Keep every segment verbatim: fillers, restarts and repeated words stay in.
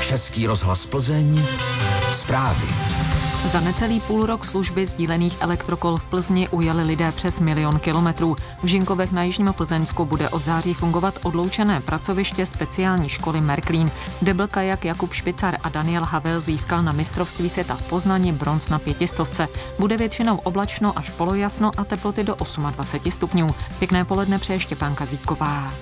Český rozhlas Plzeň, zprávy. Za necelý půl rok služby sdílených elektrokol v Plzni ujeli lidé přes milion kilometrů. V Žinkovech na jižním Plzeňsku bude od září fungovat odloučené pracoviště speciální školy Märklin, kde byl kajak Jakub Špicar a Daniel Havel získal na mistrovství světa v Poznani bronz na pětistovce. Bude většinou oblačno až polojasno a teploty do dvacet osm stupňů. Pěkné poledne přeje Štěpánka Zítková.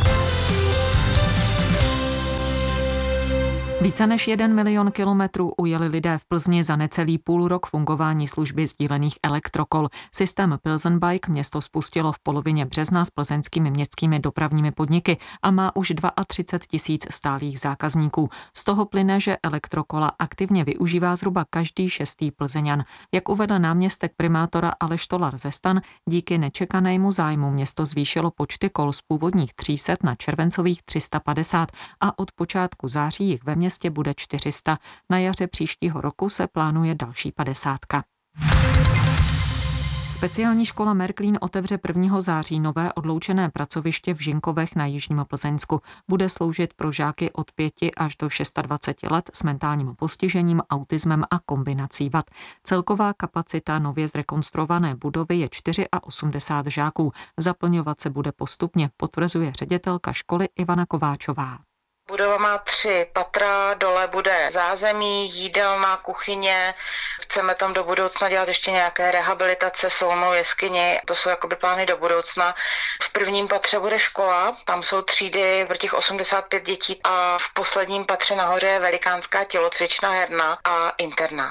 Více než jeden milion kilometrů ujeli lidé v Plzni za necelý půl rok fungování služby sdílených elektrokol. Systém Pilsen Bike město spustilo v polovině března s plzeňskými městskými dopravními podniky a má už třicet dva tisíc stálých zákazníků. Z toho plyne, že elektrokola aktivně využívá zhruba každý šestý Plzeňan. Jak uvedl náměstek primátora Aleš Tolar ze STAN, díky nečekanému zájmu město zvýšilo počty kol z původních tří set na červencových tři sta padesát a od počátku září jich ve městě bude čtyři sta. Na jaře příštího roku se plánuje další padesátka. Speciální škola Märklin otevře prvního září nové odloučené pracoviště v Žinkovech na jižním Plzeňsku. Bude sloužit pro žáky od pěti až do dvaceti šesti let s mentálním postižením, autismem a kombinací vad. Celková kapacita nově zrekonstruované budovy je osmdesát čtyři žáků. Zaplňovat se bude postupně, potvrzuje ředitelka školy Ivana Kováčová. Budova má tři patra, dole bude zázemí, jídelna, kuchyně. Chceme tam do budoucna dělat ještě nějaké rehabilitace, solnou jeskyni. To jsou jakoby plány do budoucna. V prvním patře bude škola, tam jsou třídy pro těch osmdesát pět dětí a v posledním patře nahoře je velikánská tělocvična, herna a internát.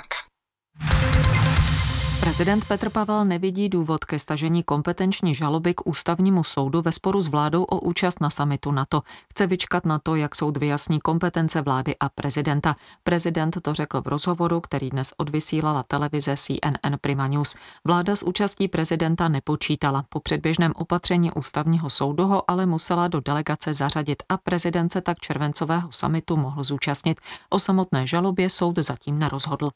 Prezident Petr Pavel nevidí důvod ke stažení kompetenční žaloby k ústavnímu soudu ve sporu s vládou o účast na summitu NATO. Chce vyčkat na to, jak soud vyjasní kompetence vlády a prezidenta. Prezident to řekl v rozhovoru, který dnes odvysílala televize C N N Prima News. Vláda s účastí prezidenta nepočítala. Po předběžném opatření ústavního soudu ho ale musela do delegace zařadit a prezident se tak červencového summitu mohl zúčastnit. O samotné žalobě soud zatím nerozhodl.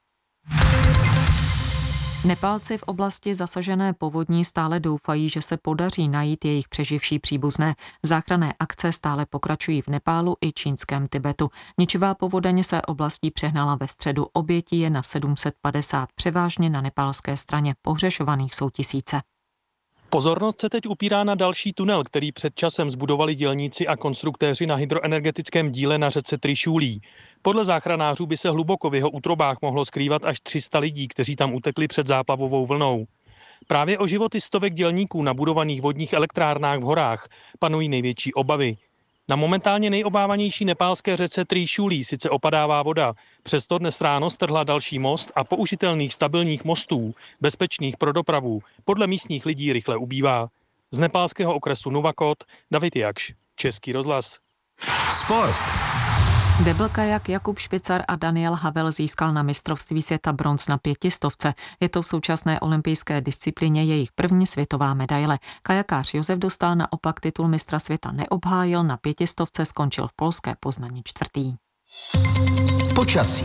Nepálci v oblasti zasažené povodní stále doufají, že se podaří najít jejich přeživší příbuzné. Záchranné akce stále pokračují v Nepálu i čínském Tibetu. Ničivá povodeň se oblastí přehnala ve středu. Obětí je na sedm set padesát, převážně na nepálské straně. Pohřešovaných jsou tisíce. Pozornost se teď upírá na další tunel, který před časem zbudovali dělníci a konstruktéři na hydroenergetickém díle na řece Trišulí. Podle záchranářů by se hluboko v jeho útrobách mohlo skrývat až tři sta lidí, kteří tam utekli před záplavovou vlnou. Právě o životy stovek dělníků na budovaných vodních elektrárnách v horách panují největší obavy. Na momentálně nejobávanější nepálské řece Trišulí sice opadává voda, přesto dnes ráno strhla další most a použitelných stabilních mostů, bezpečných pro dopravu, podle místních lidí rychle ubývá. Z nepálského okresu Nuvakot, David Jakš, Český rozhlas. Sport. Kde byl kajak Jakub Špicar a Daniel Havel získal na mistrovství světa bronz na pětistovce. Je to v současné olympijské disciplíně jejich první světová medaile. Kajakář Josef Dostál naopak titul mistra světa neobhájil, na pětistovce skončil v polské Poznani čtvrtý. Počasí.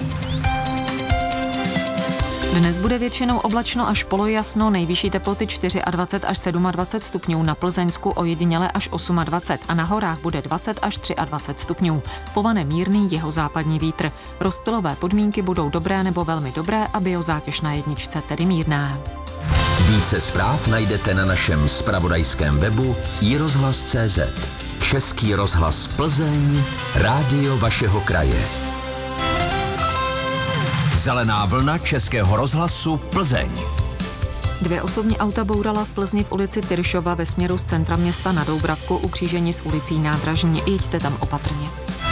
Dnes bude většinou oblačno až polojasno, nejvyšší teploty dvacet čtyři až dvacet sedm stupňů, na Plzeňsku ojediněle až dvacet osm a na horách bude dvacet až dvacet tři stupňů. Povane mírný jihozápadní vítr. Rozptylové podmínky budou dobré nebo velmi dobré a biozátěž na jedničce tedy mírná. Více zpráv najdete na našem zpravodajském webu i rozhlas tečka cé zet. Český rozhlas Plzeň, rádio vašeho kraje. Zelená vlna Českého rozhlasu Plzeň. Dvě osobní auta bourala v Plzni v ulici Tyršova ve směru z centra města na Doubravku u křížení s ulicí Nádražní. Jeďte tam opatrně.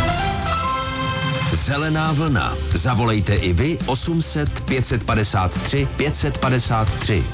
Zelená vlna. Zavolejte i vy osm set pět set padesát tři pět set padesát tři.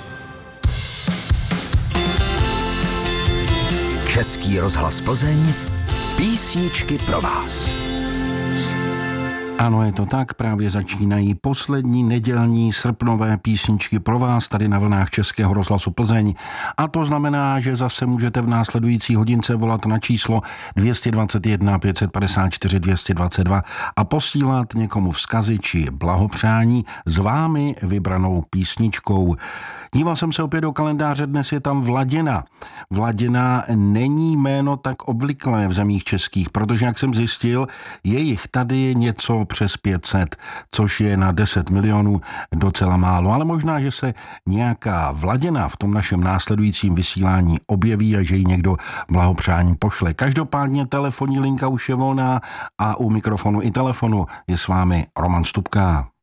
Český rozhlas Plzeň. Písničky pro vás. Ano, je to tak, právě začínají poslední nedělní srpnové písničky pro vás tady na vlnách Českého rozhlasu Plzeň. A to znamená, že zase můžete v následující hodince volat na číslo dvě stě dvacet jedna pět set padesát čtyři dvě stě dvacet dva a posílat někomu vzkazy či blahopřání s vámi vybranou písničkou. Díval jsem se opět do kalendáře, dnes je tam Vladina. Vladina není jméno tak obvyklé v zemích českých, protože, jak jsem zjistil, je jich tady něco přes pět set, což je na deset milionů docela málo. Ale možná, že se nějaká Vladěna v tom našem následujícím vysílání objeví a že jí někdo blahopřání pošle. Každopádně telefonní linka už je volná a u mikrofonu i telefonu je s vámi Roman Stupka.